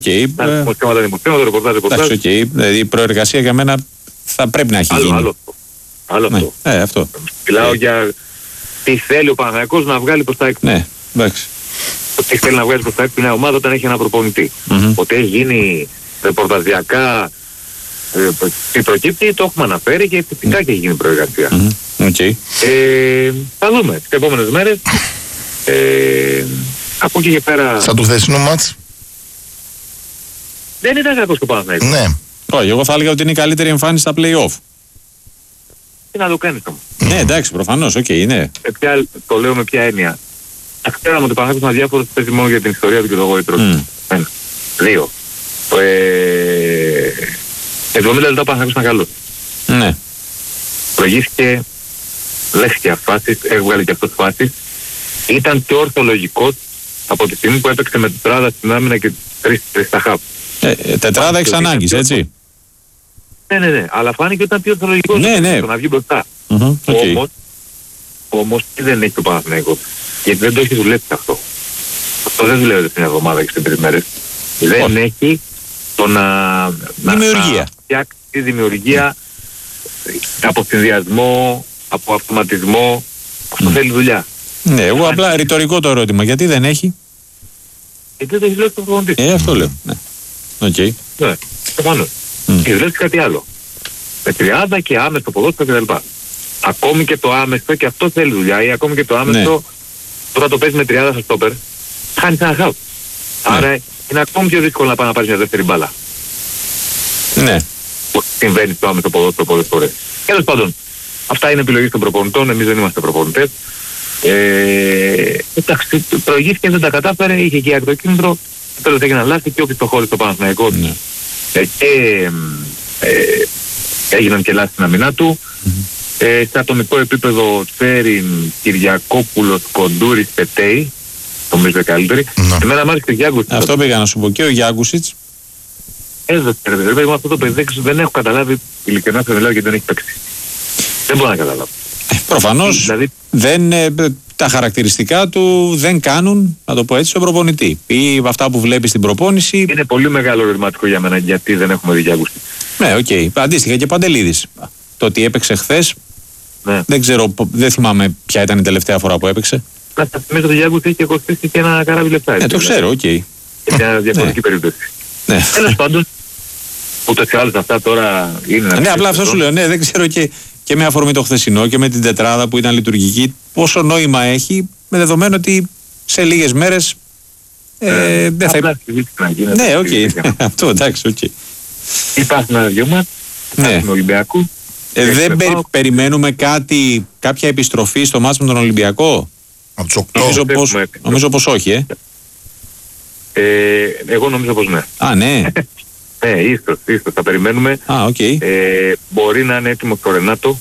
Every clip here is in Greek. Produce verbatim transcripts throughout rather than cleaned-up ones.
Okay, τα δημοσίευματα, δημοσίευματα, ρεπορτάζ, ρεπορτάζ. Εντάξει, okay. Δηλαδή η προεργασία για μένα θα πρέπει να έχει άλλο, γίνει. Άλλο αυτό. Άλλο ναι. αυτό. Ε, αυτό. Μιλάω για τι θέλει ο Παναθηναϊκός να βγάλει προς τα έξω. Ναι, εντάξει. Τι θέλει να βγάλει προς τα έξω μια ομάδα όταν έχει ένα προπονητή. Mm-hmm. Ότι έχει γίνει ρεπορταζιακά, ε, τι προκύπτει, το έχουμε αναφέρει και φυσικά mm-hmm. και έχει γίνει προεργασία. Mm-hmm. Okay. Ε, θα δούμε τις επόμενες μέρες. Ε, από εκεί και πέρα... Σαν το χθεσινό μάτς. Δεν ήταν κακός το Παναθηναϊκός. Ναι. Όχι, εγώ θα έλεγα ότι είναι η καλύτερη εμφάνιση στα play-off. Τι να το κάνεις όμως. Ναι, εντάξει, προφανώς, οκ, okay, ναι. Ε, ποια, το λέω με ποια έννοια. Ας ξέραμε ότι ο Παναθηναϊκός είναι αδιάφορος, παίζει μόνο για την ιστορία του και το εγώ ήτρος. Mm. Ένα. Δύο. Ε, εβδομήντα λεπτά ο Παναθηναϊκός ήταν καλός. Ναι. Προηγήθηκε, λέχθηκε φάσεις, έβγαλε και αυτός φάσεις. Ήταν πιο ορθολογικός από τη στιγμή που έπαιξε με τετράδα στην άμυνα και τρεις, τρεις στα χάπ. Ε, τετράδα εξ ανάγκης, έτσι. Ναι, ναι, ναι, αλλά φάνηκε ότι ήταν πιο ορθολογικός. Ναι, ναι. Να βγει μπροστά. Mm-hmm, okay. Όμως, όμως τι δεν έχει το Παναθηναϊκό. Γιατί δεν το έχει δουλέψει αυτό. Αυτό δεν δουλεύεται στην εβδομάδα και σε τρεις μέρες. Δεν έχει το να... Δημιουργία. Να φτιάξει δημιουργία από συνδυασμό, από αυτοματισμό. Αυτό mm. θέλει δουλειά. Ναι, εγώ απλά ρητορικό το ερώτημα. Γιατί δεν έχει. Γιατί δεν το έχει δουλέψει το προπονητή. Ε, αυτό λέω. Ναι. Οκ. Okay. Ναι, προφανώς. Mm. Και δουλέψει κάτι άλλο. Με τριάδα και άμεσο ποδόσφαιρο κτλ. Ακόμη και το άμεσο, και αυτό θέλει δουλειά, ή ακόμη και το άμεσο, ναι. Τώρα το παίζει με τριάδα στο στόπερ, χάνει ένα χάου. Ναι. Άρα είναι ακόμη πιο δύσκολο να πάει να πάρει μια δεύτερη μπάλα. Ναι. Που συμβαίνει στο άμεσο ποδόσφαιρο πολλές φορές. Τέλος πάντων, αυτά είναι επιλογές των προπονητών, εμείς δεν είμαστε προπονητές. Ε, εντάξει, προηγήθηκε, δεν τα κατάφερε, είχε και ακτοκίνητρο, τέλος έγινε λάθη και όποιος το χώρισε στο Παναθηναϊκό. Ναι. Ε, και ε, έγιναν και λάθη στην αμυνά του. Mm-hmm. Ε, σε ατομικό επίπεδο Τσέριν, Κυριακόπουλος, Κοντούρης, Πετέι, νομίζω καλύτερη. Mm-hmm. Εμένα μ' άρεσε και ο Γιάγκουσιτς. Αυτό πήγα να σου πω, και ο Γιάγκουσιτς. Έδωσε, ρε παιδί μου, αυτό το παιδί δεν έχω καταλάβει, ειλικρινά θα μιλάω γιατί δεν έχει παίξει. Δεν μπορώ να καταλάβω. Ε, προφανώς δηλαδή, δεν, ε, τα χαρακτηριστικά του δεν κάνουν, να το πω έτσι, στον προπονητή. Ή αυτά που βλέπει στην προπόνηση. Είναι πολύ μεγάλο ερωτηματικό για μένα γιατί δεν έχουμε δει Γιάγκουσιτς. Ναι, οκ. Okay. Αντίστοιχα και Παντελίδης. Το ότι έπαιξε χθες, ναι. δεν ξέρω, δεν θυμάμαι ποια ήταν η τελευταία φορά που έπαιξε. Να σας θυμίσω ότι ο Γιάγκουσιτς είχε κοστίσει και ένα καράβι λεπτά. Ναι, το ξέρω, οκ. Okay. Και μια διαφορετική ναι. περίπτωση. Ναι. Τέλος πάντων, ούτως ή άλλως αυτά τώρα είναι... Ναι, απλά αυτό σου λέω, ναι, δεν ξέρω και, και με αφορμή το χθεσινό και με την τετράδα που ήταν λειτουργική, πόσο νόημα έχει, με δεδομένο ότι σε λίγες μέρες ε, δεν θα υπάρχει. Ναι, οκ. Αυτό, εντάξει, οκ. Υπάρχουν ένα δυο μας, υπάρχουν Ολυμπιακού. Ε, δεν περι, περιμένουμε κάτι, κάποια επιστροφή στο μάτς με τον Ολυμπιακό. Από τους οκτώ. Νομίζω, πως, νομίζω πως όχι, ε. ε. Εγώ νομίζω πως ναι. Α, ναι. Ναι, ίστος, ίστος, θα περιμένουμε. Α, οκ. Okay. Ε, μπορεί να είναι έτοιμο το Ρενάτο.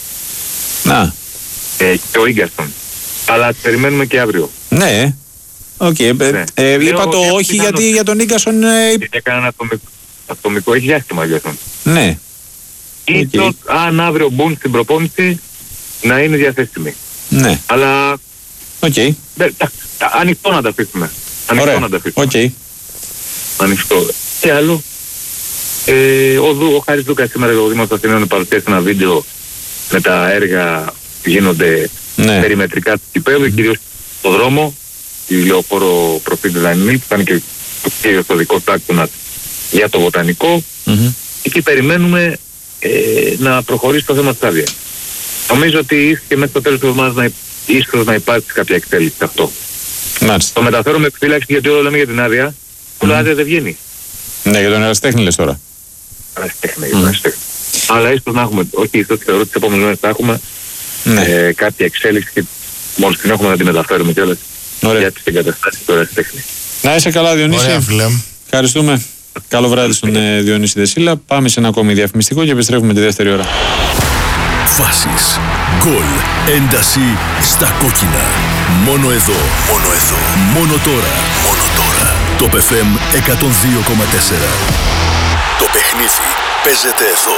Να. Ε, και ο Ίγκαστον. Αλλά περιμένουμε και αύριο. Ναι. Οκ. Okay. Ναι. Ε, ε, είπα το όχι γιατί για τον Ίγκαστον... Ε... Έκανε ένα ατομικό, ατομικό, έχει διάστημα για αυτόν. Ναι. Ίσως okay. αν αύριο μπουν στην προπόνηση να είναι διαθέσιμοι. Ναι. Αλλά... Οκ. Okay. Ανοιχτό να τα αφήσουμε. Ανοιχτό να τα αφήσουμε. Οκ. Okay. Ανοιχτό. Και άλλο. Ε, ο, Δου, ο Χάρης Δούκας σήμερα ο Δήμος Αθηναίων παρουσίασε ένα βίντεο με τα έργα που γίνονται ναι. περιμετρικά του κηπέδου, mm-hmm. κυρίως στο δρόμο, τη λεωφόρο προφίλ Δανειλ, που ήταν και το κύριο στο δικό τάκτονα για το βοτανικό. Mm-hmm. Εκεί περιμένουμε ε, να προχωρήσει το θέμα της άδειας. Νομίζω ότι ίσως και μέσα στο τέλος της εβδομάδας να, ίσως να υπάρξει κάποια εξέλιξη σε αυτό. Μάλιστα. Το μεταφέρω με επιφύλαξη γιατί όλο λέμε για την άδεια, mm-hmm. όλο άδεια δεν βγαίνει. Ναι, για τον ερασιτέχνη λες τώρα. Ερασιτέχνη, mm. ερασιτέχνη. Αλλά ίσως να έχουμε, όχι ίσως θεωρώ ότι τις επόμενες μέρες θα έχουμε ναι. ε, κάποια εξέλιξη και μόλις την έχουμε να τη μεταφέρουμε κιόλας για τις εγκαταστάσεις του ερασιτέχνη. Να είσαι καλά, Διονύση. Ωραία, φίλε. Ευχαριστούμε. Καλό βράδυ στον ε, Διονύση Δεσίλα. Πάμε σε ένα ακόμη διαφημιστικό και επιστρέφουμε τη δεύτερη ώρα. Φάσεις, γκολ, ένταση στα κόκκινα. Μόνο εδώ, μόνο εδώ, μόνο τώρα, μόνο τώρα. Το Top εφ εμ εκατόν δύο κόμμα τέσσερα. Το παιχνίδι παίζεται εδώ.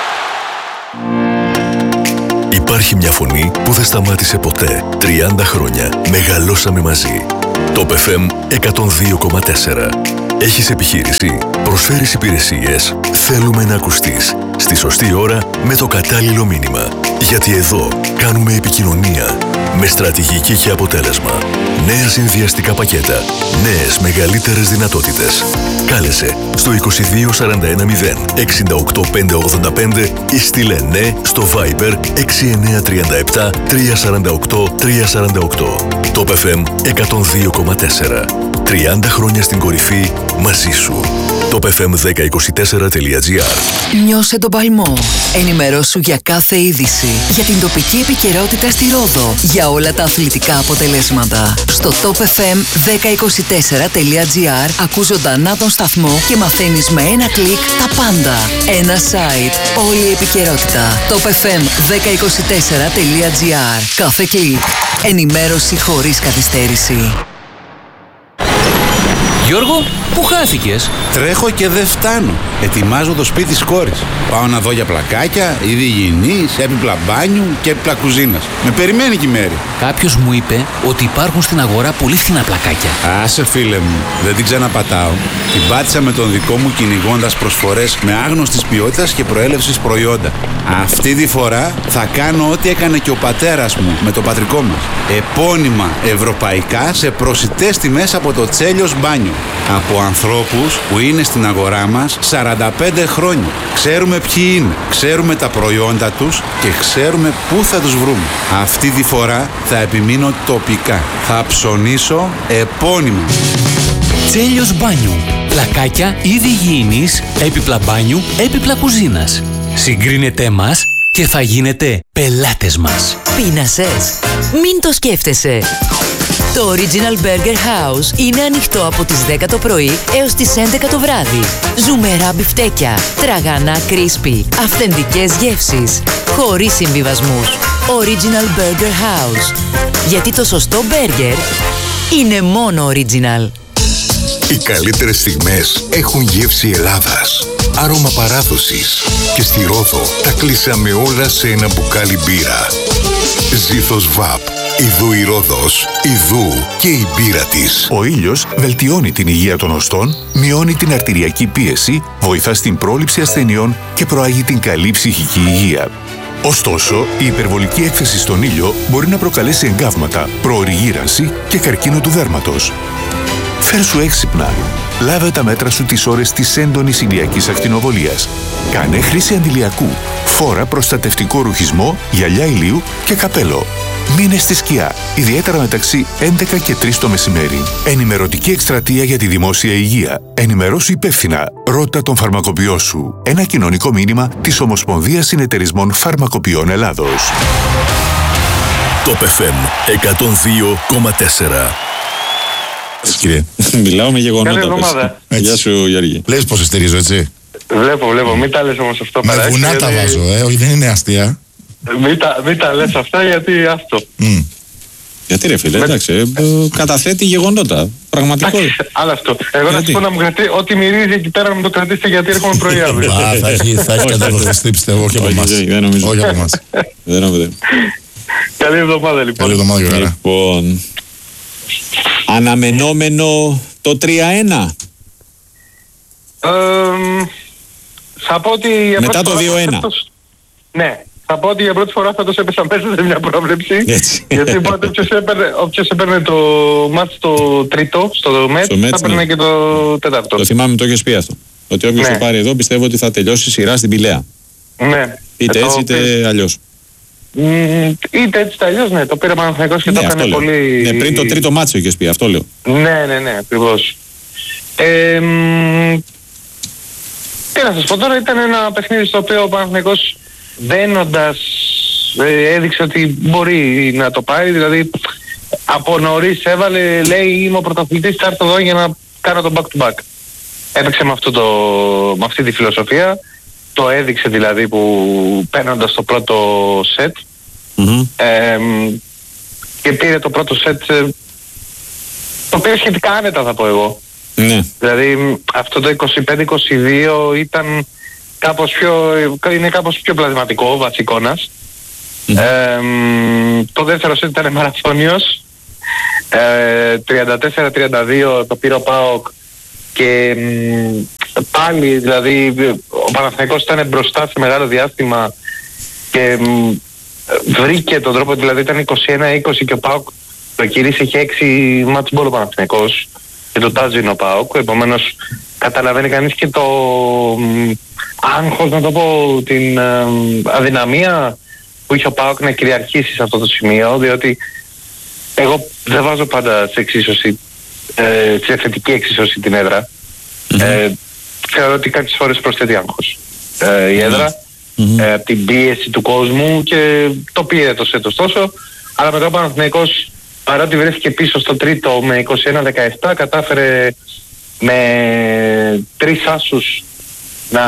Υπάρχει μια φωνή που δεν σταμάτησε ποτέ. τριάντα χρόνια μεγαλώσαμε μαζί. Το Top εφ εμ εκατόν δύο κόμμα τέσσερα. Έχεις επιχείρηση, προσφέρεις υπηρεσίες, θέλουμε να ακουστείς στη σωστή ώρα με το κατάλληλο μήνυμα. Γιατί εδώ κάνουμε επικοινωνία με στρατηγική και αποτέλεσμα. Νέα συνδυαστικά πακέτα, νέες μεγαλύτερες δυνατότητες. Κάλεσε στο είκοσι δύο σαράντα ένα μηδέν εξήντα οκτώ πεντακόσια ογδόντα πέντε ή στείλε ναι στο Viber έξι εννιά τρία επτά τρία τέσσερα οκτώ τρία τέσσερα οκτώ. Top εφ εμ εκατόν δύο κόμμα τέσσερα. τριάντα χρόνια στην κορυφή μαζί σου. top εφ εμ δέκα είκοσι τέσσερα τελεία τζι άρ. Νιώσε τον παλμό. Ενημερώσου για κάθε είδηση. Για την τοπική επικαιρότητα στη Ρόδο. Για όλα τα αθλητικά αποτελέσματα. Στο top εφ εμ δέκα είκοσι τέσσερα τελεία τζι άρ ακούς ζωντανά τον σταθμό και μαθαίνεις με ένα κλικ τα πάντα. Ένα site. Όλη η επικαιρότητα. top εφ εμ δέκα είκοσι τέσσερα τελεία τζι άρ. Κάθε κλικ. Ενημέρωση χωρίς καθυστέρηση. Γιώργο, πού χάθηκες? Τρέχω και δεν φτάνω. Ετοιμάζω το σπίτι της κόρης. Πάω να δω για πλακάκια, είδη υγιεινής, έπιπλα μπάνιου και έπιπλα κουζίνας. Με περιμένει και η Μέρη. Κάποιος μου είπε ότι υπάρχουν στην αγορά πολύ φθηνά πλακάκια. Άσε φίλε μου, δεν την ξαναπατάω. Την πάτησα με τον δικό μου κυνηγώντας προσφορές με άγνωστης ποιότητας και προέλευσης προϊόντα. Αυτή τη φορά θα κάνω ό,τι έκανε και ο πατέρας μου με το πατρικό μας. Επώνυμα ευρωπαϊκά σε προσιτές τιμές από το Τσέλιος Μπάνιο. Από ανθρώπους που είναι στην αγορά μας σαράντα πέντε χρόνια. Ξέρουμε ποιοι είναι, ξέρουμε τα προϊόντα τους και ξέρουμε πού θα τους βρούμε. Αυτή τη φορά θα επιμείνω τοπικά. Θα ψωνίσω επώνυμα. Τσέλιος Μπάνιου. Πλακάκια είδη υγιεινής, έπιπλα μπάνιου, έπιπλα κουζίνας. Συγκρίνετε μας και θα γίνετε πελάτες μας. Πείνασες? Μην το σκέφτεσαι. Το Original Burger House είναι ανοιχτό από τις δέκα το πρωί έως τις έντεκα το βράδυ. Ζουμερά μπιφτέκια, τραγανά crispy, αυθεντικές γεύσεις, χωρίς συμβιβασμούς. Original Burger House. Γιατί το σωστό μπέργκερ είναι μόνο original. Οι καλύτερες στιγμές έχουν γεύση Ελλάδας, άρωμα παράδοσης και στη Ρόδο τα κλείσαμε όλα σε ένα μπουκάλι μπύρα. Ζήθος Βαπ. Ιδού η Ρόδος, ιδού και η μπύρα της. Ο ήλιος βελτιώνει την υγεία των οστών, μειώνει την αρτηριακή πίεση, βοηθά στην πρόληψη ασθενειών και προάγει την καλή ψυχική υγεία. Ωστόσο, η υπερβολική έκθεση στον ήλιο μπορεί να προκαλέσει εγκάβματα, προωρή γύρανση και καρκίνο του δέρματος. Φέρσου έξυπνα. Λάβε τα μέτρα σου τις ώρες της έντονης ηλιακής ακτινοβολίας. Κάνε χρήση αντιλιακού. Φόρα προστατευτικό ρουχισμό, γυαλιά ηλίου και καπέλο. Μείνε στη σκιά, ιδιαίτερα μεταξύ έντεκα και τρεις το μεσημέρι. Ενημερωτική εκστρατεία για τη δημόσια υγεία. Ενημερώσου υπεύθυνα. Ρώτα τον φαρμακοποιό σου. Ένα κοινωνικό μήνυμα της Ομοσπονδίας Συνεταιρισμών Φαρμακοποιών Ελλάδος. Top εφ εμ εκατόν δύο κόμμα τέσσερα. Κύριε. Μιλάω με γεγονότα. Καλή εβδομάδα. Γεια σου Γιώργη. Βλέπεις πως στηρίζω, έτσι. Βλέπω, βλέπω. Μην τα λες όμως αυτό. Με βουνά τα βάζω, ε. Όχι, δεν είναι αστεία. Μην τα, μην τα λες αυτά γιατί αυτό. Mm. Γιατί ρε φίλε, εντάξει, ε, καταθέτει γεγονότα. Πραγματικό. Άλλο αυτό. Εγώ να σου πω να μου κρατήσει, ό,τι μυρίζει εκεί πέρα να μου το κρατήσετε γιατί έρχομαι πρωί αύριο. Α, θα έχει καταδοχιστεί πιστεύω, όχι από εμάς. Δεν νομίζω. Όχι από εμάς. Δεν νομίζω. Καλή εβδομάδα λοιπόν. Καλή εβδομάδα, Γιώργα. Λοιπόν, αναμενόμενο το τρία ένα. Θα πω ότι... Μετά το δύο ένα. Ναι. Θα πω ότι για πρώτη φορά φέτος έπεσα μέσα σε μια πρόβλεψη. Έτσι. Γιατί πάντοτε όποιος έπαιρνε, όποιος έπαιρνε το μάτς το τρίτο, στο ΜΕΤ, θα έπαιρνε ναι. και το τέταρτο. Το θυμάμαι, το έχεις πει αυτό. Ότι όποιος ναι. το πάρει εδώ πιστεύω ότι θα τελειώσει σειρά στην Πηλαία. Ναι. Είτε έτσι είτε πήρε... αλλιώς. Mm, είτε έτσι είτε αλλιώς, ναι. Το πήρε Παναθηναϊκός και ναι, το έκανε πολύ... Ναι, πριν το τρίτο μάτς έχεις πει, αυτό λέω. Ναι, ναι, ναι, ακριβώς. Ε, μ, τι να σας πω τώρα, ήταν ένα παιχνίδι στο οποίο ο Παναθηναϊκός μπαίνοντας ε, έδειξε ότι μπορεί να το πάρει, δηλαδή από νωρίς έβαλε, λέει είμαι ο πρωταθλητής, θα έρθω εδώ για να κάνω το back to back. Έπαιξε με, αυτό το, με αυτή τη φιλοσοφία, το έδειξε δηλαδή που παίρνοντας το πρώτο σετ mm-hmm. ε, και πήρε το πρώτο σετ το οποίο σχετικά άνετα θα πω εγώ. Ναι. Δηλαδή αυτό το είκοσι πέντε είκοσι δύο ήταν κάπως πιο, είναι κάπως πιο πλασματικό ο βασικόνας. Mm-hmm. Ε, το δεύτερο σετ ήταν μαραθώνιος. Ε, τριάντα τέσσερα τριάντα δύο το πήρε ο ΠΑΟΚ και μ, πάλι δηλαδή ο Παναθηναϊκός ήταν μπροστά σε μεγάλο διάστημα και μ, βρήκε τον τρόπο, δηλαδή ήταν είκοσι ένα είκοσι και ο ΠΑΟΚ το κυρίσε, είχε έξι μάτς μπόλ ο Παναθηναϊκός και το τάζι είναι ο ΠΑΟΚ, επομένως καταλαβαίνει κανείς και το μ, άγχος, να το πω, την ε, αδυναμία που είχε ο ΠΑΟΚ να κυριαρχήσει σε αυτό το σημείο, διότι εγώ δεν βάζω πάντα σε εξίσωση, ε, σε θετική εξίσωση την έδρα. Mm-hmm. Ε, θεωρώ ότι κάποιες φορές προσθέτει άγχος ε, η έδρα, mm-hmm. ε, από την πίεση του κόσμου, και το πήρε το σετ ωστόσο, αλλά μετά ο Παναθηναϊκός, παρότι βρέθηκε πίσω στο τρίτο με είκοσι ένα δεκαεπτά, κατάφερε με τρεις άσους να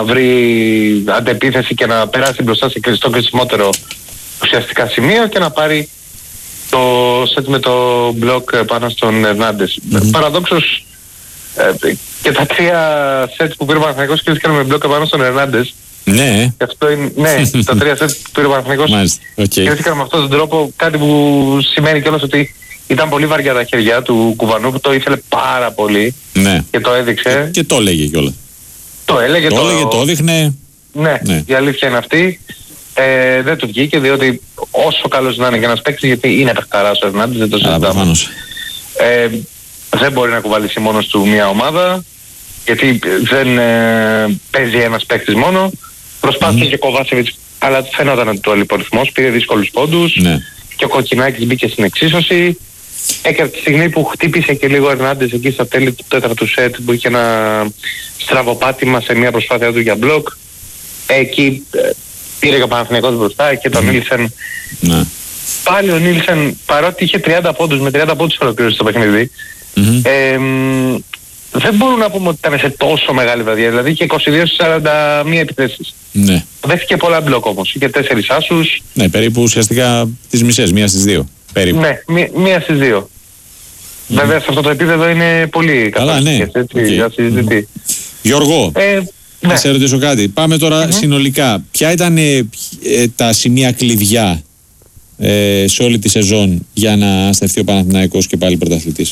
βρει αντεπίθεση και να περάσει μπροστά σε κλειστό κρίσιμότερο ουσιαστικά σημείο και να πάρει το σετ με το μπλοκ πάνω στον Ερνάντες. Mm-hmm. Παραδόξως ε, και τα τρία σετ που πήρε ο Παναθηναϊκός κλείστηκαν με μπλοκ πάνω στον Ερνάντες. Ναι. Και αυτό είναι, ναι, τα τρία σετ που πήρε ο Παναθηναϊκός κλείστηκαν με αυτόν τον τρόπο, κάτι που σημαίνει κιόλας ότι ήταν πολύ βαριά τα χέρια του Κουβανού, που το ήθελε πάρα πολύ, ναι, και το έδειξε. Και, και το έλεγε κιόλας. Το έλεγε, το, το έλεγε, το έδειχνε. Ναι, ναι, η αλήθεια είναι αυτή. Ε, δεν του βγήκε, διότι όσο καλός να είναι και ένας παίκτης, γιατί είναι παιχταράς ο Ερνάντες, δεν το συζητάμε. Ε, δεν μπορεί να κουβαλήσει μόνος του μια ομάδα, γιατί δεν ε, παίζει ένας παίκτης μόνο. Προσπάθησε mm. και ο Κοβάσεβιτς, αλλά φαινόταν ότι το αλυπορυθμός, πήρε δύσκολους πόντους, ναι, και ο Κοκκινάκης μπήκε στην εξίσωση. Έκανε τη στιγμή που χτύπησε και λίγο ο Ερνάντες εκεί στα τέλη του τέταρτου σετ, που είχε ένα στραβοπάτημα σε μια προσπάθεια του για μπλοκ. Εκεί ε, πήρε και ο Παναθηναϊκός μπροστά και τον mm. Νίλσεν. Ναι. Πάλι ο Νίλσεν, παρότι είχε τριάντα πόντους, με τριάντα πόντους ολοκλήρωσε το παιχνίδι, mm-hmm. ε, δεν μπορούμε να πούμε ότι ήταν σε τόσο μεγάλη βραδιά. Δηλαδή είχε είκοσι δύο στις σαράντα μία επιθέσεις. Ναι. Δέχτηκε πολλά μπλοκ όμως. Είχε τέσσερις άσους. Ναι, περίπου ουσιαστικά τις μισές, μία στις δύο. Περίπου. Ναι, μία, μία στις δύο. Mm. Βέβαια σε αυτό το επίπεδο είναι πολύ καλά, ναι. Έτσι, okay. mm. Γιώργο, ε, να ναι. σε ρωτήσω κάτι. Πάμε τώρα mm-hmm. συνολικά. Ποια ήταν ε, ε, τα σημεία κλειδιά ε, σε όλη τη σεζόν για να στεφθεί ο Παναθηναϊκός και πάλι πρωταθλητής?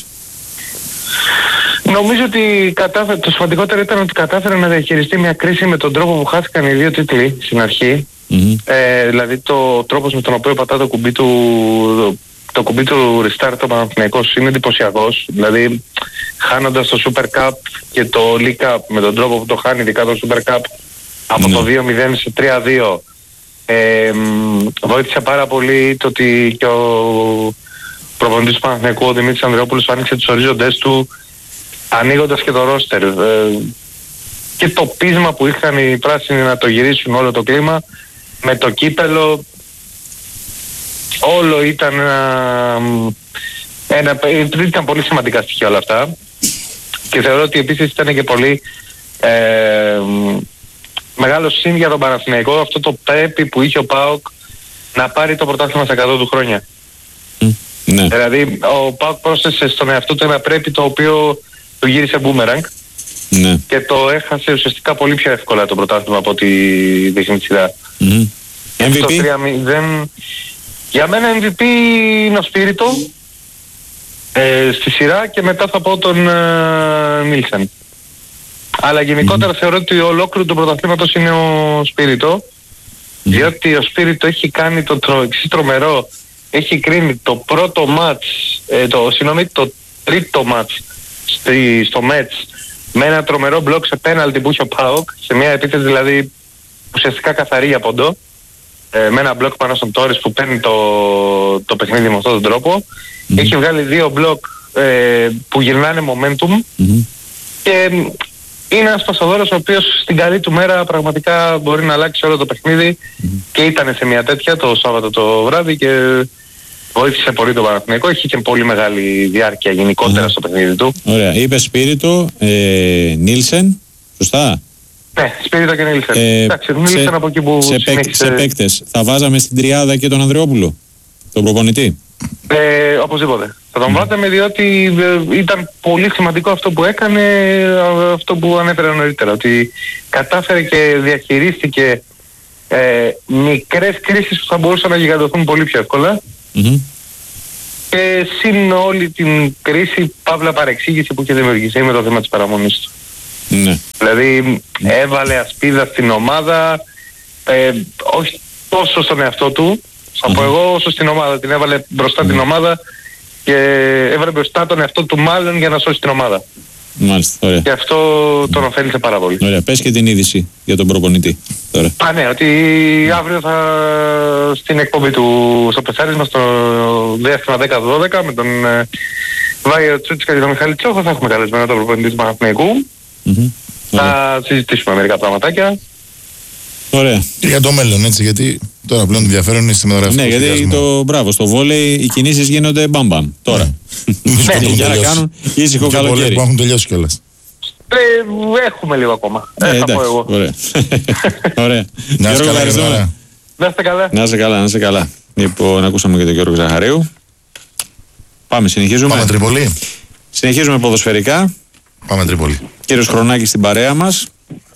Νομίζω ότι κατάφερε, το σημαντικότερο ήταν ότι κατάφερε να διαχειριστεί μια κρίση με τον τρόπο που χάθηκαν οι δύο τίτλοι στην αρχή. Mm-hmm. Ε, δηλαδή το τρόπος με τον οποίο πατά το κουμπί του, το κουμπί του restart ο Παναθηναϊκός είναι εντυπωσιακός. Δηλαδή χάνοντας το Super Cup και το League Cup με τον τρόπο που το χάνει, ειδικά το Super Cup, από mm-hmm. το δύο μηδέν σε τρία δύο, ε, βοήθησε πάρα πολύ το ότι και ο προπονητής του Παναθηναϊκού, ο Δημήτρης Ανδρεόπουλος, άνοιξε τους ορίζοντες του, ανοίγοντας και το ρόστερ, ε, και το πείσμα που είχαν οι πράσινοι να το γυρίσουν όλο το κλίμα με το κύπελο. Όλο ήταν ένα, ένα, ήταν πολύ σημαντικά στοιχεία όλα αυτά, και θεωρώ ότι επίσης ήταν και πολύ ε, μεγάλο σύν για τον Παναθηναϊκό αυτό το πρέπει που είχε ο ΠΑΟΚ να πάρει το πρωτάθλημα στα εκατό του χρόνια. Mm, ναι. Δηλαδή ο ΠΑΟΚ πρόσθεσε στον εαυτό του ένα πρέπει το οποίο του γύρισε μπούμεραγκ, ναι, και το έχασε ουσιαστικά πολύ πιο εύκολα το πρωτάθλημα από ό,τι δείχνει τη σειρά. Mm-hmm. εμ βι πι? Το τρία μηδέν για μένα εμ βι πι είναι ο Σπύριτο ε, στη σειρά, και μετά θα πω τον Νίλσεν. Ε, Αλλά γενικότερα mm-hmm. θεωρώ ότι ολόκληρο του πρωταθλήματος είναι ο Σπύριτο, mm-hmm. διότι ο Σπύριτο έχει κάνει το τρο, εξής τρομερό. Έχει κρίνει το πρώτο μάτς, ε, το, συγγνώμη, το τρίτο μάτς στη, στο Μέτς με ένα τρομερό μπλοκ σε πέναλτι που είχε ο ΠΑΟΚ, σε μια επίθεση δηλαδή ουσιαστικά καθαρή για ποντό, ε, με ένα μπλοκ πάνω στον Τόρις που παίρνει το, το παιχνίδι με αυτόν τον τρόπο. Mm-hmm. Έχει βγάλει δύο μπλοκ ε, που γυρνάνε momentum, mm-hmm. και είναι ένας πασαδόρος ο οποίος στην καλή του μέρα πραγματικά μπορεί να αλλάξει όλο το παιχνίδι, mm-hmm. και ήταν σε μια τέτοια το Σάββατο το βράδυ και βοήθησε πολύ τον Παναθηναϊκό. Έχει και πολύ μεγάλη διάρκεια γενικότερα mm-hmm. στο παιχνίδι του. Ωραία. Είπε Σπύριτο, ε, Νίλσεν, σωστά? Ναι, Σπύριτο και Νίλσεν. Ε, Εντάξει, Νίλσεν από εκεί που σε συνέχισε... Σε παίκτες, θα βάζαμε στην τριάδα και τον Ανδρεόπουλο, τον προπονητή? Ε, οπωσδήποτε. Θα τον mm. βάζαμε, διότι ε, ήταν πολύ σημαντικό αυτό που έκανε, αυτό που ανέφερα νωρίτερα, ότι κατάφερε και διαχειρίστηκε ε, μικρές κρίσεις που θα μπορούσαν να γιγαντωθούν πολύ πιο εύκολα. Mm-hmm. και συν όλη την κρίση, παύλα παρεξήγηση που είχε δημιουργηθεί με το θέμα της παραμονής του. Ναι. Δηλαδή έβαλε ασπίδα στην ομάδα, ε, όχι τόσο στον εαυτό του, θα πω εγώ, όσο στην ομάδα. Την έβαλε μπροστά την ομάδα και έβαλε μπροστά τον εαυτό του μάλλον για να σώσει την ομάδα. Μάλιστα, ωραία. Και αυτό τον ωφέλησε πάρα πολύ. Ωραία, πες και την είδηση για τον προπονητή τώρα. Α, ναι, ότι αύριο θα στην εκπομπή του, στο πεσάρισμα, στο διάστημα δέκα δώδεκα με τον ε, Βάιο Τσούτσικα και τον Μιχάλη Τσόχο θα έχουμε καλεσμένο τον προπονητή του Παναθηναϊκού. Mm-hmm. Θα συζητήσουμε μερικά πραγματάκια. Ωραία. Και για το μέλλον, έτσι, γιατί τώρα πλέον ενδιαφέρον είναι στη μεταγραφή. Ναι, γιατί το μπράβο, στο βόλεϊ οι κινήσεις γίνονται μπαμπαμ. Τώρα. Ναι, για να κάνουν ήσυχο καλοκαίρι. Που έχουν τελειώσει κιόλας. Ε, έχουμε λίγο ακόμα. Ε, ε, θα πω εγώ. Ωραία. Ωραία. Να είστε καλά, Γιώργο. Να είστε καλά. Να είστε καλά, να είστε καλά. Λοιπόν, ακούσαμε και τον Γιώργο Ζαχαρίου. Πάμε, συνεχίζουμε. Πάμε Τρίπολη. Συνεχίζουμε ποδοσφαιρικά. Πάμε Τρίπολη. Κύριος Χρονάκης στην παρέα μας.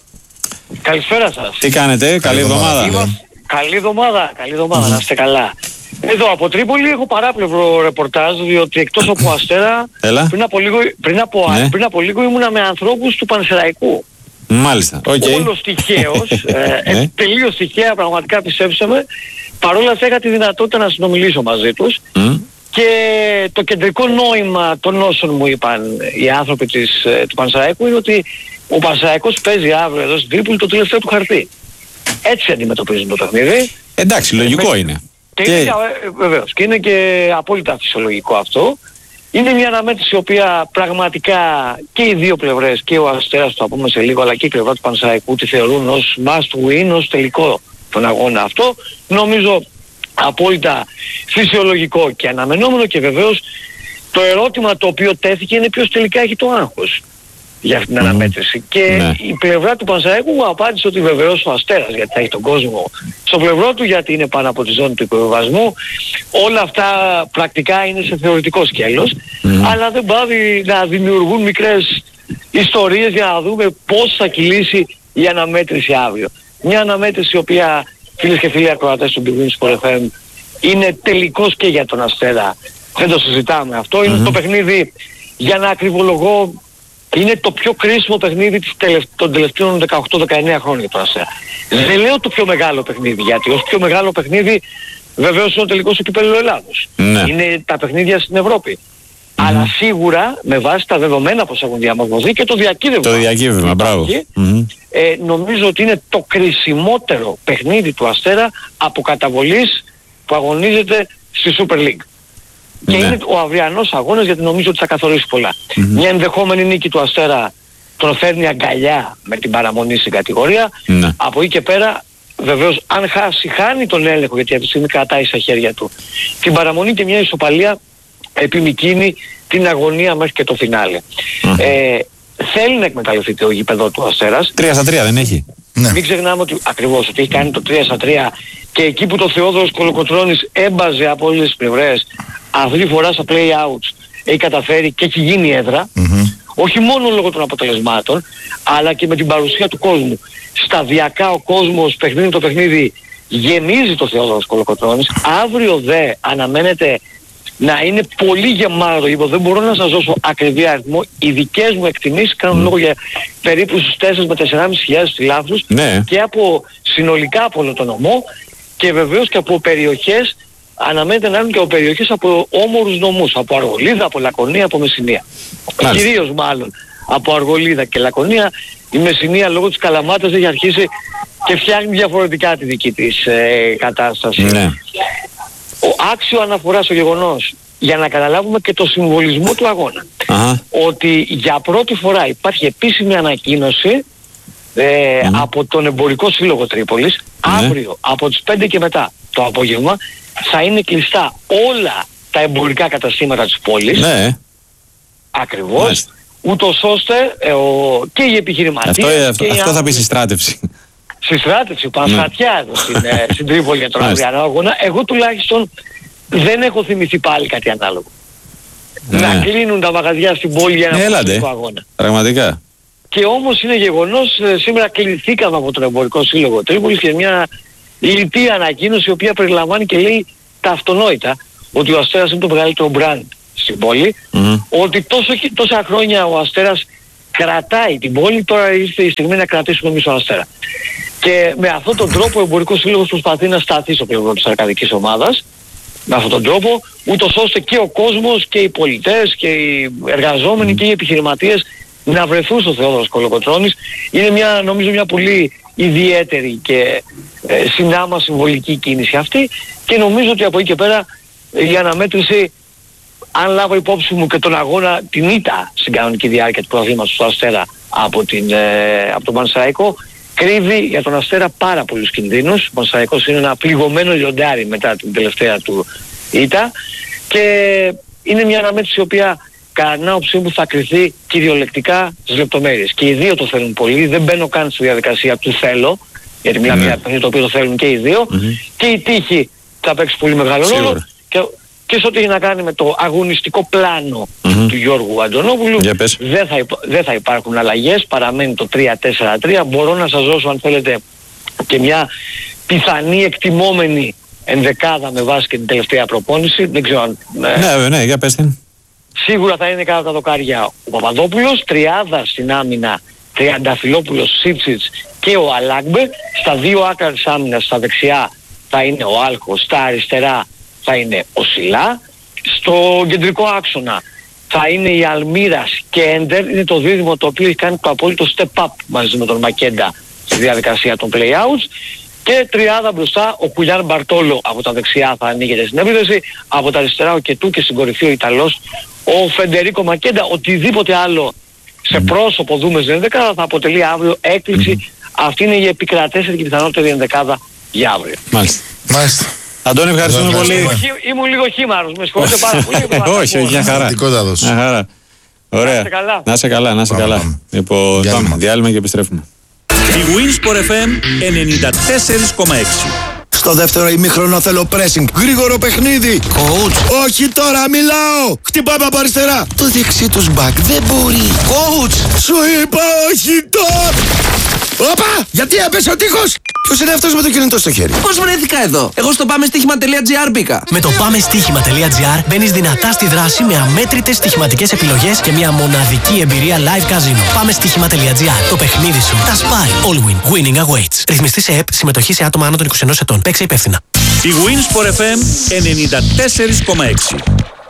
Καλησπέρα σας. Τι κάνετε, καλή, καλή εβδομάδα. Είμαστε... Καλή εβδομάδα, καλή εβδομάδα, mm-hmm. να είστε καλά. Εδώ από Τρίπολη έχω παράπλευρο ρεπορτάζ, διότι εκτός από Αστέρα, πριν από, λίγο, πριν, από, ναι. πριν από λίγο ήμουνα με ανθρώπους του Πανσεραϊκού. Μάλιστα, οκ. Okay. Όλος τυχαίος, ε, ναι. τελείως τυχαία, πραγματικά πιστέψαμε. Παρόλα αυτά είχα τη δυνατότητα να συνομιλήσω μαζί τους. Mm. Και το κεντρικό νόημα των όσων μου είπαν οι άνθρωποι της, του Πανσεραϊκού είναι ότι ο Πανσεραϊκός παίζει αύριο εδώ στην Τρίπολη το τελευταίο του χαρτί. Έτσι αντιμετωπίζουν το παιχνίδι. Εντάξει, λογικό είναι. Και, και... Είναι, βεβαίως, και είναι και απόλυτα φυσιολογικό αυτό. Είναι μια αναμέτρηση η οποία πραγματικά και οι δύο πλευρές, και ο Αστέρας, το θα πούμε σε λίγο, αλλά και η πλευρά του Πανσεραϊκού τη θεωρούν ως must win, ως τελικό τον αγώνα αυτό. Νομίζω απόλυτα φυσιολογικό και αναμενόμενο, και βεβαίως το ερώτημα το οποίο τέθηκε είναι ποιος τελικά έχει το άγχος για αυτήν την αναμέτρηση. Και ναι. η πλευρά του Πανσεραϊκού μου απάντησε ότι βεβαίως ο Αστέρας, γιατί θα έχει τον κόσμο στο πλευρό του, γιατί είναι πάνω από τη ζώνη του υποβιβασμού. Όλα αυτά πρακτικά είναι σε θεωρητικό σκέλος, mm. αλλά δεν πάβει να δημιουργούν μικρές ιστορίες για να δούμε πώς θα κυλήσει η αναμέτρηση αύριο. Μια αναμέτρηση η οποία, φίλες και φίλοι ακροατές του Big Win Sport εφ εμ, είναι τελικός και για τον Αστέρα. Δεν το συζητάμε αυτό. Mm-hmm. Είναι το παιχνίδι, για να ακριβολογώ, είναι το πιο κρίσιμο παιχνίδι των τελευταίων δεκαοκτώ δεκαεννέα χρόνων για τον Αστέρα. Δεν λέω το πιο μεγάλο παιχνίδι, γιατί ως πιο μεγάλο παιχνίδι βεβαίως είναι ο τελικός του Κυπέλλου Ελλάδος. Mm-hmm. Είναι τα παιχνίδια στην Ευρώπη. Mm-hmm. Αλλά σίγουρα με βάση τα δεδομένα που έχουν διαμορφωθεί και το διακύβευμα. Το διακύβευμα, μπράβο. Mm-hmm. Ε, νομίζω ότι είναι το κρισιμότερο παιχνίδι του Αστέρα από καταβολής που αγωνίζεται στη Super League. Και ναι. είναι ο αυριανός αγώνας, γιατί νομίζω ότι θα καθορίσει πολλά. Mm-hmm. Μια ενδεχόμενη νίκη του Αστέρα τον φέρνει αγκαλιά με την παραμονή στην κατηγορία. Ναι. Από εκεί και πέρα, βεβαίως, αν χάσει, χάνει τον έλεγχο, γιατί αυτή τη στιγμή κρατάει στα χέρια του την παραμονή, και μια ισοπαλία επιμικρύνει την αγωνία μέχρι και το φινάλε. Mm-hmm. Ε, θέλει να εκμεταλλευτεί το γήπεδο του Αστέρας. τρία στα τρία δεν έχει. Ναι. Μην ξεχνάμε ότι ακριβώς ότι έχει κάνει το τρία στα τρία, και εκεί που το Θεόδωρος Κολοκοτρώνης έμπαζε από όλες τις πλευρές, αυτή τη φορά στα play-outs έχει καταφέρει και έχει γίνει έδρα, mm-hmm. όχι μόνο λόγω των αποτελεσμάτων, αλλά και με την παρουσία του κόσμου. Σταδιακά ο κόσμος, παιχνίδι το παιχνίδι, γεμίζει το Θεόδωρος Κολοκοτρώνης. Αύριο δε αναμένεται να είναι πολύ γεμάτο το γήπεδο. Δεν μπορώ να σας δώσω ακριβή αριθμό. Οι δικές μου εκτιμήσεις κάνουν mm. λόγο για περίπου στους τέσσερις με τεσσεράμισι χιλιάδες φιλάθλους, ναι. και από συνολικά από όλο τον νομό, και βεβαίως και από περιοχές, αναμένεται να είναι και από περιοχές από όμορους νομούς, από Αργολίδα, από Λακωνία, από Μεσσηνία. Κυρίως μάλλον από Αργολίδα και Λακωνία. Η Μεσσηνία λόγω της Καλαμάτας έχει αρχίσει και φτιάχνει διαφορετικά τη δική της ε, κατάσταση. Ναι. Ο άξιο αναφορά στο γεγονός, για να καταλάβουμε και το συμβολισμό του αγώνα, uh-huh. ότι για πρώτη φορά υπάρχει επίσημη ανακοίνωση ε, uh-huh. από τον Εμπορικό Σύλλογο Τρίπολης, uh-huh. αύριο από τις πέντε και μετά το απόγευμα θα είναι κλειστά όλα τα εμπορικά καταστήματα της πόλης, uh-huh. ακριβώς, uh-huh. ούτως ώστε ε, ο, και οι επιχειρηματίες... Αυτό, αυτό, και αυτό οι θα πει συστράτευση. Στη στράτευση, πανσχατιά εδώ στην, ε, στην Τρίπολη για τον αυριανό αγώνα. Εγώ τουλάχιστον δεν έχω θυμηθεί πάλι κάτι ανάλογο. Ναι. Να κλείνουν τα μαγαζιά στην πόλη για να κάνουν τον αγώνα. Πραγματικά. Και όμως είναι γεγονός, ε, σήμερα κληθήκαμε από τον Εμπορικό Σύλλογο Τρίπολης και μια λιτή ανακοίνωση, η οποία περιλαμβάνει και λέει τα αυτονόητα, ότι ο Αστέρας είναι το μεγαλύτερο brand στην πόλη, mm-hmm. ότι τόσο, τόσα χρόνια ο Αστέρας κρατάει την πόλη, τώρα ήρθε η στιγμή να κρατήσουμε εμείς τον Αστέρα. Και με αυτόν τον τρόπο ο Εμπορικός Σύλλογος προσπαθεί να σταθεί στο πλευρό της αρκαδικής ομάδας, με αυτόν τον τρόπο, ούτως ώστε και ο κόσμος και οι πολιτές και οι εργαζόμενοι mm. και οι επιχειρηματίες να βρεθούν στο Θεόδωρος Κολοκοτρώνης. Είναι μια, νομίζω, μια πολύ ιδιαίτερη και ε, συνάμα συμβολική κίνηση αυτή, και νομίζω ότι από εκεί και πέρα η αναμέτρηση, αν λάβω υπόψη μου και τον αγώνα, την ήττα στην κανονική διάρκεια του πρωταθλήματος του Αστέρα από, την, ε, από τον Πανσεραϊκό, κρύβει για τον Αστέρα πάρα πολλούς κινδύνους. Ο Πανσεραϊκός είναι ένα πληγωμένο λιοντάρι μετά την τελευταία του ήττα, και είναι μια αναμέτρηση η οποία κατά την άποψή μου θα κριθεί κυριολεκτικά στις λεπτομέρειες. Και οι δύο το θέλουν πολύ, δεν μπαίνω καν στη διαδικασία του θέλω, γιατί μιλάμε για παιχνίδι το οποίο το θέλουν και οι δύο, mm-hmm. και η τύχη θα παίξει πολύ μεγάλο ρόλο, και, και σε ό,τι έχει να κάνει με το αγωνιστικό πλάνο mm-hmm. του Γιώργου Αντωνόπουλου, δεν θα, υπά, δεν θα υπάρχουν αλλαγές, παραμένει το τρία τέσσερα τρία. Μπορώ να σας δώσω, αν θέλετε, και μια πιθανή εκτιμόμενη ενδεκάδα με βάση και την τελευταία προπόνηση. Δεν ξέρω αν... Ναι, ναι, για πες την. Σίγουρα θα είναι κάτω τα δοκάρια ο Παπαδόπουλος, τριάδα στην άμυνα, Τριανταφυλόπουλος, Σίτσιτς και ο Αλάγκμπε. Στα δύο άκρα της άμυνας, στα δεξιά θα είναι ο Άλχος, στα αριστερά θα είναι ο Σιλά. Στο κεντρικό άξονα θα είναι η Αλμύρας και Έντερ. Είναι το δίδυμο το οποίο έχει κάνει το απόλυτο step up μαζί με τον Μακέντα στη διαδικασία των play-outs. Και τριάδα μπροστά, ο Κουλιάν Μπαρτόλο από τα δεξιά θα ανοίγεται στην επίθεση, από τα αριστερά ο Κετού, και στην κορυφή ο Ιταλός ο Φεντερίκο Μακέντα. Οτιδήποτε άλλο σε πρόσωπο δούμε στην ενδεκάδα θα αποτελεί αύριο έκπληξη. Mm-hmm. Αυτή είναι η επικρατέστερη και πιθανότερη ενδεκάδα για αύριο. Μάλιστα. Μάλιστα. Αντώνη, ευχαριστούμε πολύ. Ήμουν λίγο χήμαρος, με συγχωρείτε πάρα πολύ. Όχι, όχι, μια χαρά. Μια χαρά. Ωραία. Να είσαι καλά, να είσαι καλά. Λοιπόν, πάμε, διάλειμμα και επιστρέφουμε. Η Winsport εφ εμ ενενήντα τέσσερα κόμμα έξι. Στο δεύτερο ημίχρονο θέλω pressing. Γρήγορο παιχνίδι. Coach. Όχι τώρα, μιλάω. Χτυπάμε από αριστερά. Το δεξί τους back δεν μπορεί. Coach. Σου είπα όχι τώρα. Όπα! Γιατί έπεσε ο τείχος! Ποιος είναι αυτός με το κινητό στο χέρι? Πώς βρέθηκα εδώ? Εγώ στο πάμε στοίχημα τελεία τζι άρ μπήκα. Με το πάμε στοίχημα τελεία τζι άρ μπαίνεις δυνατά στη δράση με αμέτρητες στοιχηματικές επιλογές και μια μοναδική εμπειρία live casino. Πάμε στοίχημα τελεία τζι άρ. Το παιχνίδι σου τα σπάει. All win. Winning awaits. Ρυθμιστή σε ΕΠ. Συμμετοχή σε άτομα άνω των είκοσι ενός ετών. Παίξε υπεύθυνα. Η Winsport εφ εμ ενενήντα τέσσερα κόμμα έξι.